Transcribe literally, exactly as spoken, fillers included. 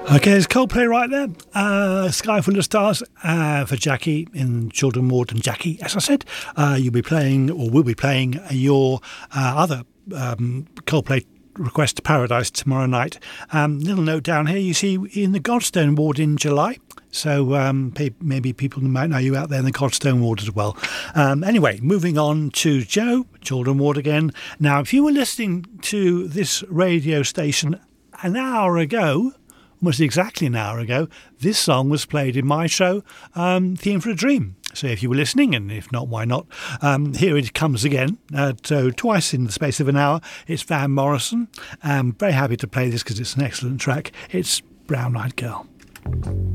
Okay, it's Coldplay right there. Uh, Sky Full of Stars uh, for Jackie in Children Ward and Jackie. As I said, uh, you'll be playing or will be playing your uh, other um, Coldplay request to Paradise tomorrow night. Um, little note down here, you see in the Godstone Ward in July. So um, maybe people might know you out there in the Godstone Ward as well. Um, anyway, moving on to Joe, Children Ward again. Now, if you were listening to this radio station an hour ago, almost exactly an hour ago, this song was played in my show, um, Theme for a Dream. So if you were listening, and if not, why not? Um, here it comes again. Uh, so twice in the space of an hour. It's Van Morrison. I'm very happy to play this because it's an excellent track. It's Brown Eyed Girl.